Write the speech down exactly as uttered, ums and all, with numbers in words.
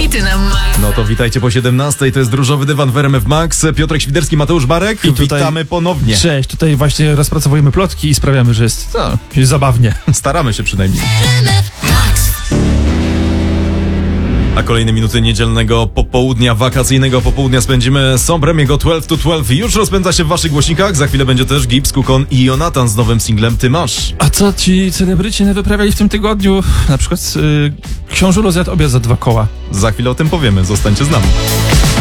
hity na maksa. No to witajcie po siedemnastej, to jest Różowy Dywan w R M F Max. Piotrek Świderski, Mateusz Barek. I tutaj, witamy ponownie. Cześć, tutaj właśnie rozpracowujemy plotki i sprawiamy, że jest, no, jest zabawnie. Staramy się przynajmniej. A kolejne minuty niedzielnego popołudnia, wakacyjnego popołudnia spędzimy z Sombremiego dwanaście to dwanaście. Już rozpędza się w waszych głośnikach. Za chwilę będzie też Gibbs, Kukon i Jonatan z nowym singlem Ty Masz. A co ci celebryci nie wyprawiali w tym tygodniu? Na przykład yy, książulo zjadł obiad za dwa koła. Za chwilę o tym powiemy. Zostańcie z nami.